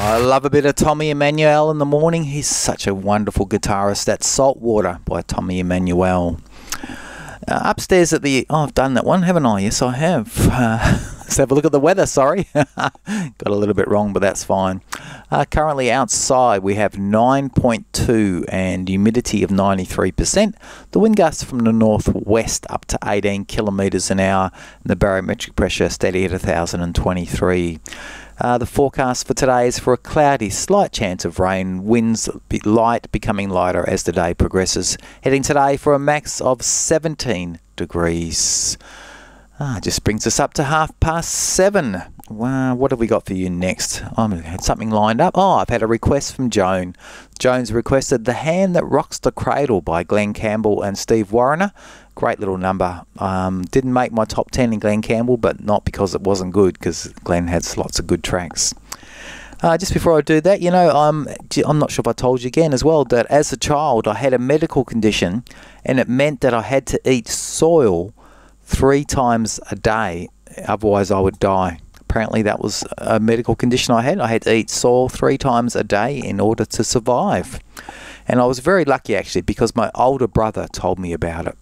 I love a bit of Tommy Emmanuel in the morning. He's such a wonderful guitarist. That's Saltwater by Tommy Emmanuel. Upstairs at the... Oh, I've done that one, haven't I? Yes, I have. Let's have a look at the weather, sorry. Got a little bit wrong, but that's fine. Currently outside we have 9.2 and humidity of 93%. The wind gusts from the northwest up to 18 kilometres an hour. And the barometric pressure steady at 1,023. The forecast for today is for a cloudy, slight chance of rain, winds light, becoming lighter as the day progresses. Heading today for a max of 17 degrees. Just brings us up to 7:30. Wow, what have we got for you next? I had something lined up. Oh, I've had a request from Joan. Joan's requested The Hand That Rocks the Cradle by Glenn Campbell and Steve Wariner. Great little number. Didn't make my top 10 in Glenn Campbell, but not because it wasn't good, because Glenn has lots of good tracks. Just before I do that, you know, I'm not sure if I told you again as well, that as a child I had a medical condition, and it meant that I had to eat soil 3 times a day, otherwise I would die. Apparently that was a medical condition I had. I had to eat soil 3 times a day in order to survive. And I was very lucky actually, because my older brother told me about it.